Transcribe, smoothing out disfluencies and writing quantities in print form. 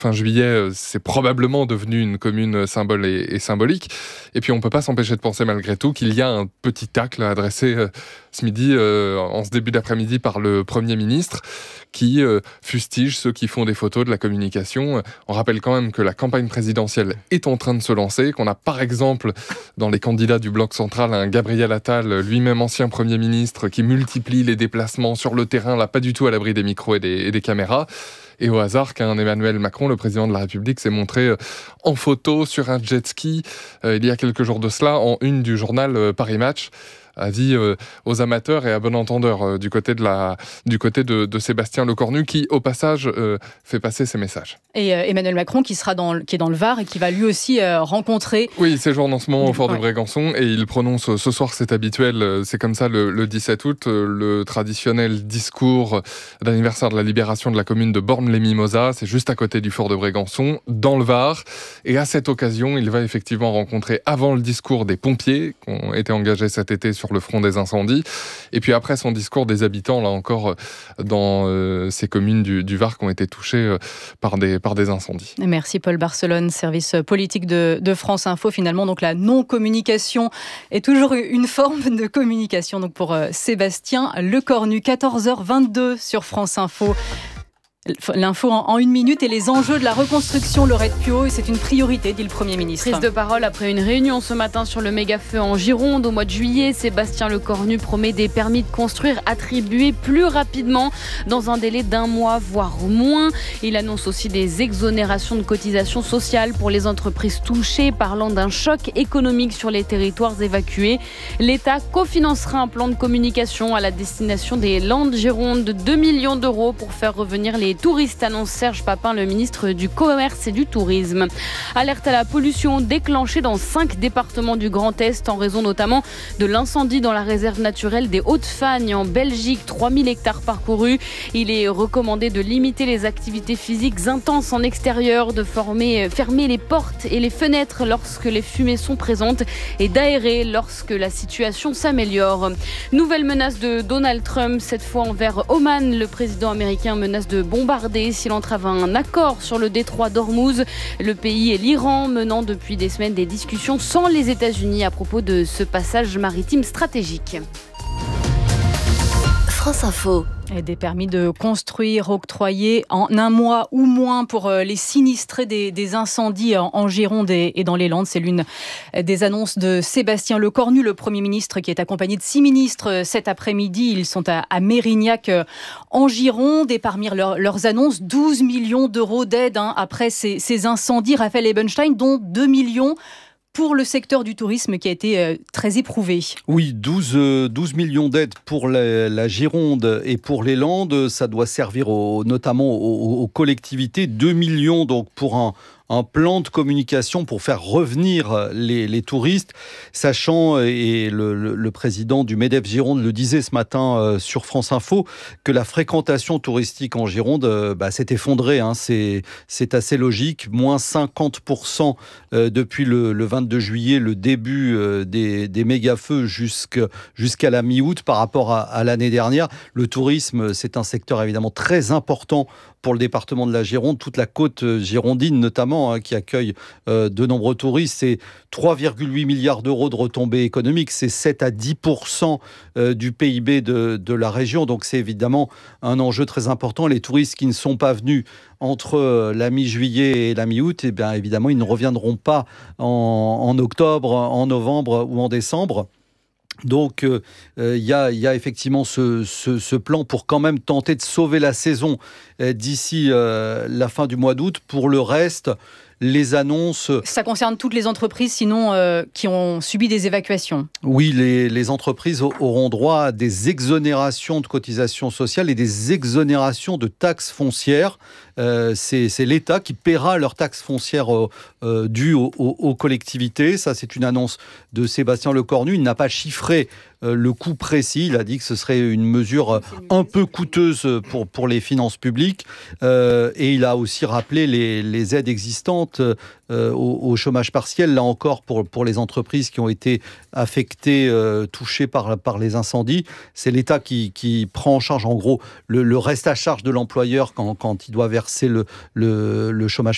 fin juillet, c'est probablement devenu une commune symbole et symbolique. Et puis on ne peut pas s'empêcher de penser malgré tout qu'il y a un petit tacle adressé ce midi, en ce début d'après-midi, par le Premier ministre, qui fustige ceux qui font des photos de la communication. On rappelle quand même que la campagne présidentielle est en train de se lancer, qu'on a par exemple dans les candidats du Bloc central un Gabriel Attal, lui-même ancien Premier ministre, qui multiplie les déplacements sur le terrain, là pas du tout à l'abri des micros et des caméras. Et au hasard qu'un Emmanuel Macron, le président de la République, s'est montré en photo sur un jet ski il y a quelques jours de cela, en une du journal Paris Match. Avis aux amateurs et à bon entendeur du côté de Sébastien Lecornu, qui au passage fait passer ses messages. Et Emmanuel Macron qui est dans le Var et qui va lui aussi rencontrer... Oui, il séjourne en ce moment au fort de Brégançon et il prononce ce soir, c'est habituel, c'est comme ça le 17 août, le traditionnel discours d'anniversaire de la libération de la commune de Bormes-les-Mimosas. C'est juste à côté du fort de Brégançon, dans le Var. Et à cette occasion, il va effectivement rencontrer, avant le discours, des pompiers qui ont été engagés cet été sur le front des incendies. Et puis après son discours, des habitants, là encore, dans ces communes du Var qui ont été touchées par des incendies. Merci Paul Barcelone, service politique de France Info. Finalement, donc la non-communication est toujours une forme de communication. Donc pour Sébastien Lecornu, 14h22 sur France Info. L'info en 1 minute et les enjeux de la reconstruction, Laurette Piau, c'est une priorité, dit le Premier ministre. Prise de parole après une réunion ce matin sur le méga-feu en Gironde au mois de juillet. Sébastien Lecornu promet des permis de construire attribués plus rapidement, dans un délai d'1 mois, voire moins. Il annonce aussi des exonérations de cotisations sociales pour les entreprises touchées, parlant d'un choc économique sur les territoires évacués. L'État cofinancera un plan de communication à la destination des Landes Gironde de 2 millions d'euros pour faire revenir les touristes, annonce Serge Papin, le ministre du Commerce et du Tourisme. Alerte à la pollution déclenchée dans 5 départements du Grand Est en raison notamment de l'incendie dans la réserve naturelle des Hautes-Fagnes en Belgique, 3000 hectares parcourus. Il est recommandé de limiter les activités physiques intenses en extérieur, de fermer les portes et les fenêtres lorsque les fumées sont présentes et d'aérer lorsque la situation s'améliore. Nouvelle menace de Donald Trump, cette fois envers Oman. Le président américain menace de bombarder s'il entrave un accord sur le détroit d'Ormuz. Le pays et l'Iran menant depuis des semaines des discussions sans les États-Unis à propos de ce passage maritime stratégique. France Info. Et des permis de construire octroyés en 1 mois ou moins pour les sinistrés des incendies en Gironde et dans les Landes. C'est l'une des annonces de Sébastien Lecornu, le Premier ministre, qui est accompagné de 6 ministres cet après-midi. Ils sont à Mérignac en Gironde et parmi leurs annonces, 12 millions d'euros d'aide après ces incendies. Raphaël Ebenstein, dont 2 millions pour le secteur du tourisme qui a été très éprouvé. Oui, 12 millions d'aides pour la Gironde et pour les Landes. Ça doit servir notamment aux collectivités. 2 millions donc pour un plan de communication pour faire revenir les touristes, sachant, et le président du MEDEF Gironde le disait ce matin sur France Info, que la fréquentation touristique en Gironde s'est effondrée. C'est assez logique, moins 50% depuis le 22 juillet, le début des méga-feux jusqu'à la mi-août par rapport à l'année dernière. Le tourisme, c'est un secteur évidemment très important pour le département de la Gironde, toute la côte girondine notamment, qui accueille de nombreux touristes. C'est 3,8 milliards d'euros de retombées économiques, c'est 7 à 10% du PIB de la région. Donc c'est évidemment un enjeu très important. Les touristes qui ne sont pas venus entre la mi-juillet et la mi-août, eh bien, évidemment, ils ne reviendront pas en octobre, en novembre ou en décembre. Donc, il y a effectivement ce plan pour quand même tenter de sauver la saison d'ici la fin du mois d'août. Pour le reste, les annonces... Ça concerne toutes les entreprises, sinon, qui ont subi des évacuations. Oui, les entreprises auront droit à des exonérations de cotisations sociales et des exonérations de taxes foncières. C'est l'État qui paiera leurs taxes foncières dues aux collectivités. Ça, c'est une annonce de Sébastien Lecornu. Il n'a pas chiffré le coût précis. Il a dit que ce serait une mesure un peu coûteuse pour les finances publiques. Et il a aussi rappelé les aides existantes au chômage partiel, là encore pour les entreprises qui ont été affectées, touchées par les incendies. C'est l'État qui prend en charge en gros le reste à charge de l'employeur quand il doit verser le chômage